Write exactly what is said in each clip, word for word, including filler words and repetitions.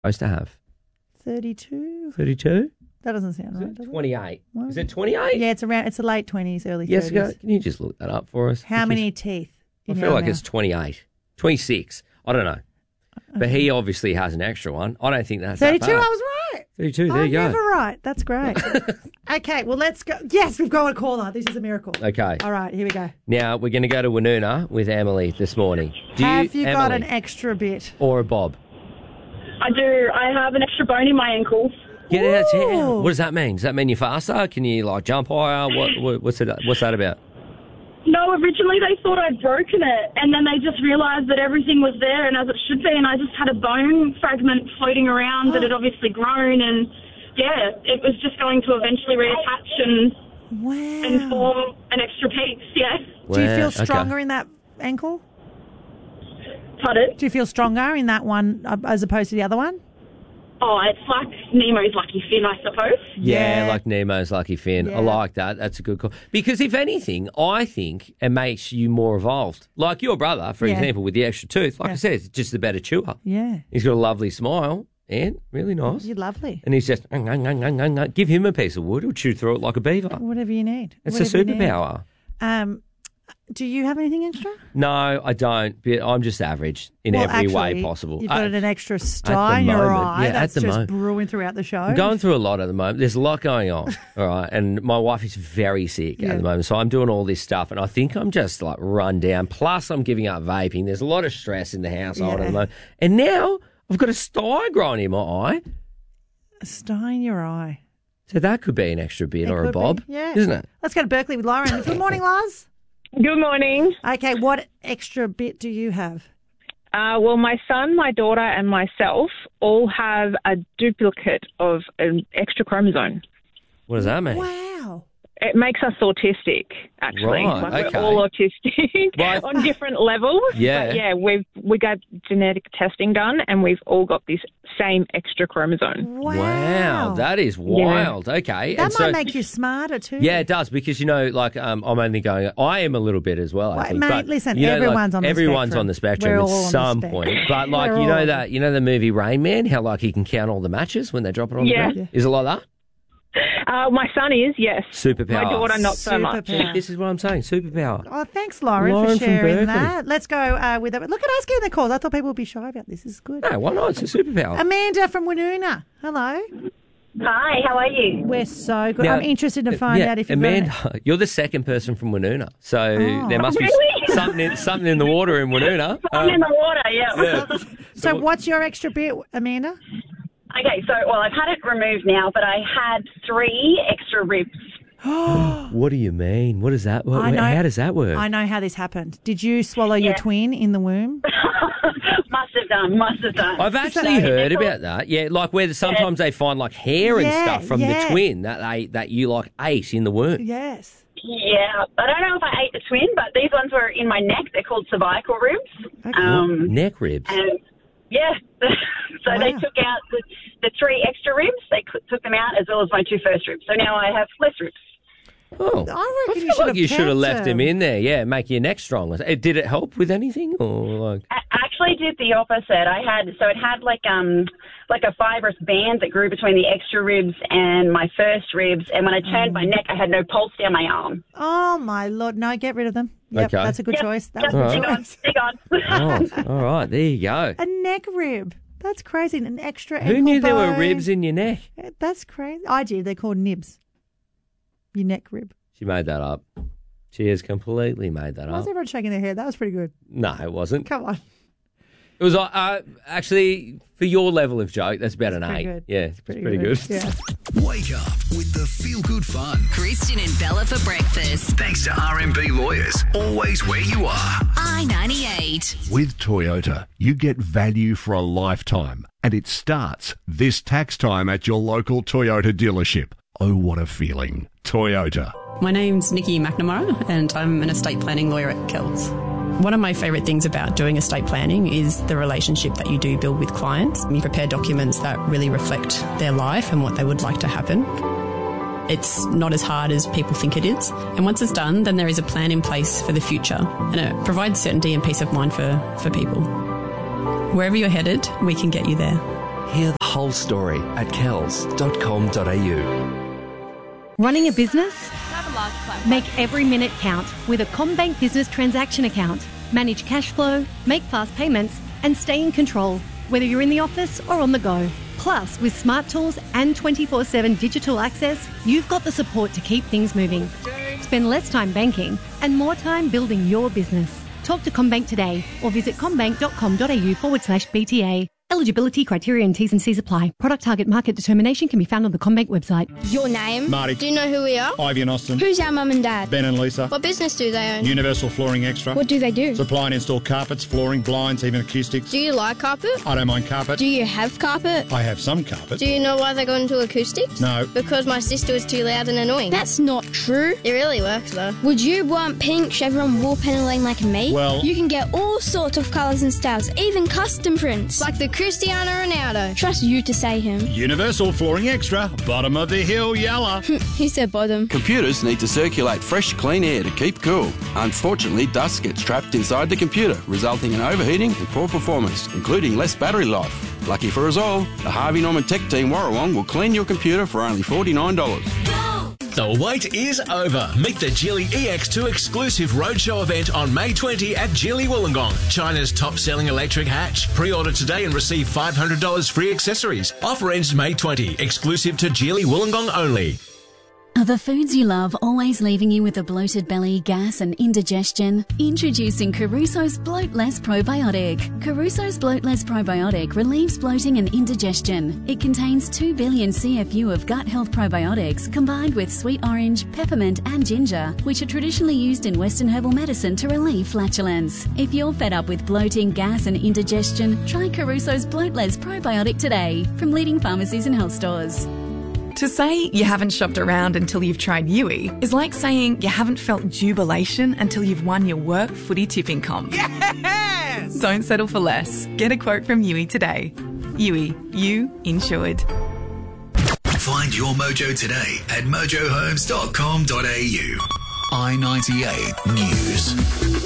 Supposed to have thirty-two. thirty-two. That doesn't sound right, does it? twenty-eight. What? Is it twenty-eight? Yeah, it's around. It's a late twenties, early Yes, thirties. can you just look that up for us? How Because many teeth? I in feel your like mouth? it's twenty-eight, twenty-six. I don't know. But he obviously has an extra one. I don't think that's thirty-two. that bad. I was right. thirty-two. There I'm you go. never right. That's great. Okay, well let's go. Yes, we've got a caller. This is a miracle. Okay. All right, here we go. Now we're going to go to Woonona with Emily this morning. Do Have you, Emily, got an extra bit? or a Bob? I do. I have an extra bone in my ankle. Get out of town. Ooh. What does that mean? Does that mean you're faster? Can you like jump higher? What, what what's it? What's that about? No, originally they thought I'd broken it, and then they just realised that everything was there and as it should be, and I just had a bone fragment floating around that had obviously grown, and yeah, it was just going to eventually reattach and Wow. and form an extra piece. Yeah. Do you Wow, feel okay. stronger in that ankle? Pardon? Do you feel stronger in that one uh, as opposed to the other one? Oh, it's like Nemo's Lucky Finn, I suppose. Yeah, Yeah. like Nemo's Lucky Finn. Yeah. I like that. That's a good call. Because if anything, I think it makes you more evolved. Like your brother, for Yeah. example, with the extra tooth. Like Yeah. I said, it's just a better chewer. Yeah. He's got a lovely smile and really nice. You're lovely. And he's just, "Ngung, ngung, ngung, ngung, ngung, ngung." Give him a piece of wood, he'll chew through it like a beaver. Whatever you need. It's a Whatever you need. superpower. Um, do you have anything extra? No, I don't. But I'm just average in Well, every way actually, possible. You've got Uh, an extra sty in your moment, eye. yeah, at That's the just moment. brewing throughout the show. I'm going through a lot at the moment. There's a lot going on, all right? And my wife is very sick Yeah. at the moment, so I'm doing all this stuff, and I think I'm just like run down. Plus, I'm giving up vaping. There's a lot of stress in the household Yeah. at the moment, and now I've got a sty growing in my eye, A sty in your eye. so that could be an extra bit It or a could be, bob, yeah. isn't it? Let's go to Berkeley with Lauren. Good morning, Lars. Good morning. Okay, what extra bit do you have? Uh, well, my son, my daughter, and myself all have a duplicate of an extra chromosome. What does that mean? Wow. It makes us autistic, actually. Right, Like, okay. We're all autistic Right. on different levels. Yeah. But yeah, we've we got genetic testing done, and we've all got this same extra chromosome. Wow. Wow, that is wild. Okay, That and might so, make you smarter too. yeah, it does because you know, like, um, I'm only going. I am a little bit as well. I Well, think, mate, but, listen, you know, like, everyone's on the everyone's spectrum. on the spectrum We're at all on the some spectrum. point. But like, We're you all know on that, you know the movie Rain Man, how like he can count all the matches when they drop it on Yeah. the ground. Is it like that? Uh, my son is, yes. Superpower. My daughter, not so much. Superpower. This is what I'm saying. Superpower. Oh, thanks, Lauren, Lauren for from sharing Berkeley. that. Let's go uh, with it. Look at us getting the calls. I thought people would be shy about this. This is good. No, why not? It's a superpower. Amanda from Woonona. Hello. Hi, how are you? We're so good. Now, I'm interested to find yeah, out if you've Amanda, got it. you're the second person from Woonona, so Oh. there must be Really? something in, something in the water in Woonona. I'm in Um, the water, yeah. yeah. So what's your extra bit, Amanda? Okay, so, well, I've had it removed now, but I had three extra ribs. What do you mean? What is that? What, I know- how does that work? I know how this happened. Did you swallow your Yeah. twin in the womb? Must have done, must have done. I've actually So- heard about that. Yeah, like where sometimes they find like hair and Yeah, stuff from yeah. the twin that they that you like ate in the womb. Yes. Yeah, I don't know if I ate the twin, but these ones were in my neck. They're called cervical ribs. Okay. Um, Neck ribs. and yeah, so they Wow. took out the, the three extra ribs. They cl- took them out as well as my two first ribs. So now I have less ribs. Oh, I reckon feel you should like have you should have kept left them them. in there. Yeah, make your neck strong. Uh, Did it help with anything or like? I actually did the opposite. I had so it had like um like a fibrous band that grew between the extra ribs and my first ribs. And when I turned my neck, I had no pulse down my arm. Oh, my Lord. No, get rid of them. Yep, Okay. that's a good Yep, choice. That yep, was a dig good on, choice. dig on. Oh, all right. There you go. A neck rib. That's crazy. An extra Who ankle knew there were bone. ribs in your neck? That's crazy. I did. They're called nibs. Your neck rib. She made that up. She has completely made that Why is up. everyone shaking their head? That was pretty good. No, it wasn't. Come on. It was uh, uh, actually for your level of joke. That's about an Pretty eight. good. Yeah, it's pretty, pretty good. Yeah. Wake up with the feel good fun. Christian and Bella for breakfast. Thanks to R M B Lawyers. Always where you are. I ninety-eight. With Toyota, you get value for a lifetime, and it starts this tax time at your local Toyota dealership. Oh, what a feeling. Toyota. My name's Nikki McNamara and I'm an estate planning lawyer at Kells. One of my favourite things about doing estate planning is the relationship that you do build with clients. You prepare documents that really reflect their life and what they would like to happen. It's not as hard as people think it is. And once it's done, then there is a plan in place for the future and it provides certainty and peace of mind for, for people. Wherever you're headed, we can get you there. Hear the whole story at kells dot com dot a u. Running a business? Make every minute count with a CommBank Business Transaction Account. Manage cash flow, make fast payments, and stay in control, whether you're in the office or on the go. Plus, with smart tools and twenty-four seven digital access, you've got the support to keep things moving. Spend less time banking and more time building your business. Talk to CommBank today or visit commbank.com.au forward slash BTA. Eligibility, criteria and T's and C's apply. Product target market determination can be found on the CommBank website. Your name? Marty. Do you know who we are? Ivy and Austin. Who's our mum and dad? Ben and Lisa. What business do they own? Universal Flooring Extra. What do they do? Supply and install carpets, flooring, blinds, even acoustics. Do you like carpet? I don't mind carpet. Do you have carpet? I have some carpet. Do you know why they got into acoustics? No. Because my sister was too loud and annoying. That's not true. It really works though. Would you want pink chevron wall paneling like me? Well, you can get all sorts of colours and styles, even custom prints, like the Cristiano Ronaldo. Trust you to say him. Universal Flooring Extra, bottom of the hill, yalla. He said bottom. Computers need to circulate fresh, clean air to keep cool. Unfortunately, dust gets trapped inside the computer, resulting in overheating and poor performance, including less battery life. Lucky for us all, the Harvey Norman Tech Team Warrawong will clean your computer for only forty-nine dollars. The wait is over. Meet the Geely E X two exclusive roadshow event on May twentieth at Geely Wollongong, China's top-selling electric hatch. Pre-order today and receive five hundred dollars free accessories. Offer ends May twentieth, exclusive to Geely Wollongong only. Are the foods you love always leaving you with a bloated belly, gas and indigestion? Introducing Caruso's Bloat Less Probiotic. Caruso's Bloat Less Probiotic relieves bloating and indigestion. It contains two billion C F U of gut health probiotics combined with sweet orange, peppermint and ginger, which are traditionally used in Western herbal medicine to relieve flatulence. If you're fed up with bloating, gas and indigestion, try Caruso's Bloat Less Probiotic today from leading pharmacies and health stores. To say you haven't shopped around until you've tried Yui is like saying you haven't felt jubilation until you've won your work footy tipping comp. Yes! Don't settle for less. Get a quote from Yui today. Yui, you insured. Find your mojo today at mojo homes dot com dot a u. I ninety-eight News.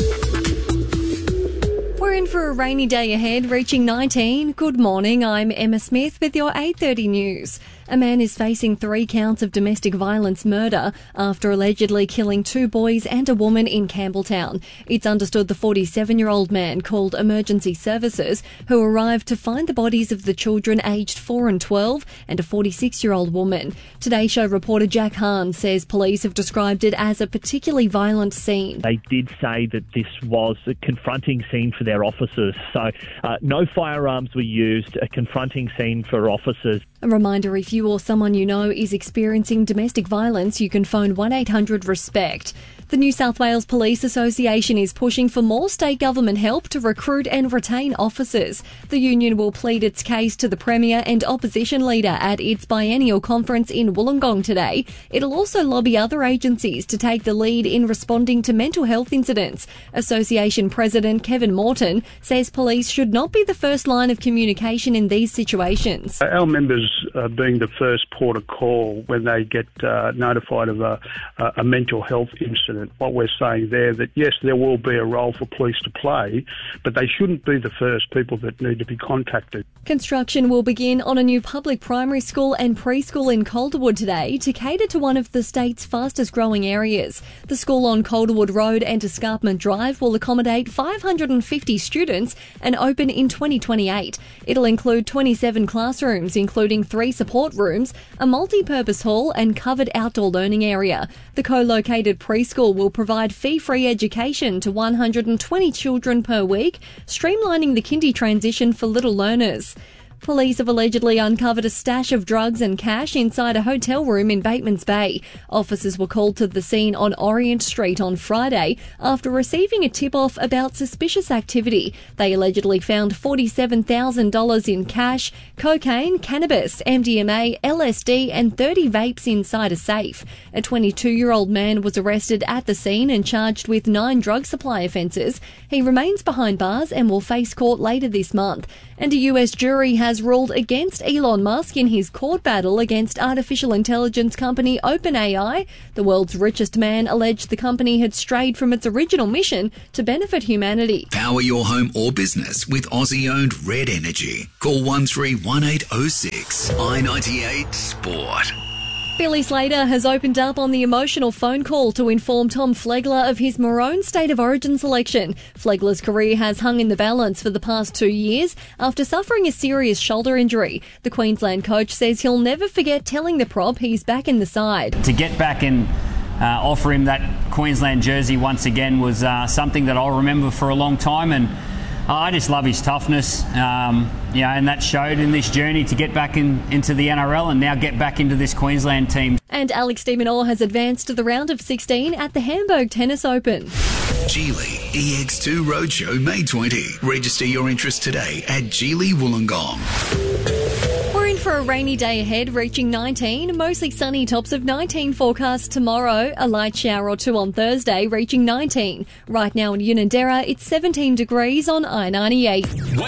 We're in for a rainy day ahead, reaching nineteen. Good morning, I'm Emma Smith with your eight thirty news. A man is facing three counts of domestic violence murder after allegedly killing two boys and a woman in Campbelltown. It's understood the forty-seven-year-old man called emergency services, who arrived to find the bodies of the children aged four and twelve and a forty-six-year-old woman. Today Show reporter Jack Hahn says police have described it as a particularly violent scene. They did say that this was a confronting scene for their officers, so uh, no firearms were used, a confronting scene for officers. A reminder, if you or someone you know is experiencing domestic violence, you can phone one eight hundred RESPECT. The New South Wales Police Association is pushing for more state government help to recruit and retain officers. The union will plead its case to the Premier and opposition leader at its biennial conference in Wollongong today. It'll also lobby other agencies to take the lead in responding to mental health incidents. Association President Kevin Morton says police should not be the first line of communication in these situations. Our members uh, being the first port of call when they get uh, notified of a, a mental health incident. What we're saying there, that yes, there will be a role for police to play, but they shouldn't be the first people that need to be contacted. Construction will begin on a new public primary school and preschool in Calderwood today to cater to one of the state's fastest growing areas. The school on Calderwood Road and Escarpment Drive will accommodate five hundred fifty students and open in twenty twenty-eight. It'll include twenty-seven classrooms, including three support rooms, a multi-purpose hall and covered outdoor learning area. The co-located preschool will provide fee-free education to one hundred twenty children per week, streamlining the kindy transition for little learners. Police have allegedly uncovered a stash of drugs and cash inside a hotel room in Batemans Bay. Officers were called to the scene on Orient Street on Friday after receiving a tip-off about suspicious activity. They allegedly found forty-seven thousand dollars in cash, cocaine, cannabis, M D M A, L S D and thirty vapes inside a safe. A twenty-two-year-old man was arrested at the scene and charged with nine drug supply offences. He remains behind bars and will face court later this month. And a U S jury has has ruled against Elon Musk in his court battle against artificial intelligence company OpenAI. The world's richest man alleged the company had strayed from its original mission to benefit humanity. Power your home or business with Aussie-owned Red Energy. Call one three one eight oh six. I ninety-eight Sport. Billy Slater has opened up on the emotional phone call to inform Tom Flegler of his Maroon State of Origin selection. Flegler's career has hung in the balance for the past two years after suffering a serious shoulder injury. The Queensland coach says he'll never forget telling the prop he's back in the side. To get back and uh, offer him that Queensland jersey once again was uh, something that I'll remember for a long time, and I just love his toughness, um, you know, and that showed in this journey to get back in, into the N R L and now get back into this Queensland team. And Alex de Minaur has advanced to the round of sixteen at the Hamburg Tennis Open. Geely E X two Roadshow May twentieth. Register your interest today at Geely Wollongong. We're in for a rainy day ahead, reaching nineteen. Mostly sunny, tops of nineteen forecast tomorrow. A light shower or two on Thursday, reaching nineteen. Right now in Unanderra, it's seventeen degrees on I ninety-eight.